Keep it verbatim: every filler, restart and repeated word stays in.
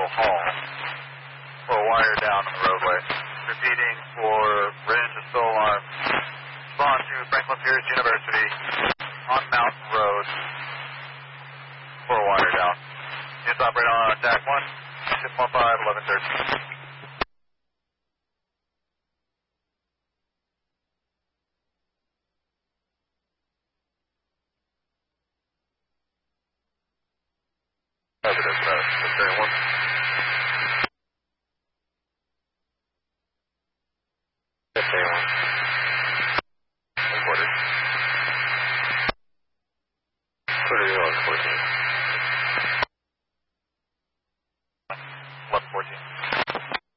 Hall for a wire down on the roadway. Repeating for range of still alarm. Respond to Franklin Pierce University on Mountain Road for a wire down. Units operate on T A C one, six one five, eleven thirteen. Positive, uh, six thirty-one. six thirty-one.